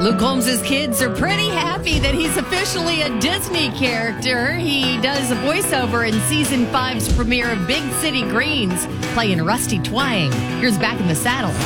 Luke Holmes' kids are pretty happy that he's officially a Disney character. He does a voiceover in Season 5's premiere of Big City Greens, playing Rusty Twang. Here's Back in the Saddle.